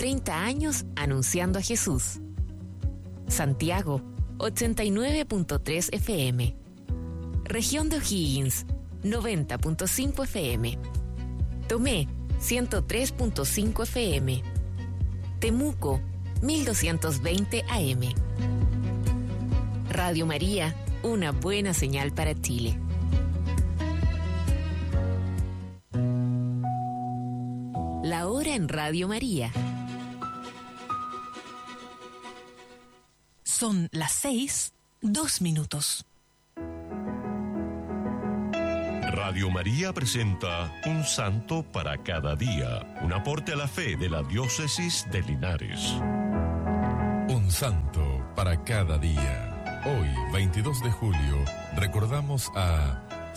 30 años anunciando a Jesús. Santiago, 89.3 FM. Región de O'Higgins, 90.5 FM. Tomé, 103.5 FM. Temuco, 1220 AM. Radio María, una buena señal para Chile. La hora en Radio María. Son las 6:02. Radio María presenta Un Santo para cada día, un aporte a la fe de la Diócesis de Linares. Un Santo para cada día. Hoy, 22 de julio, recordamos a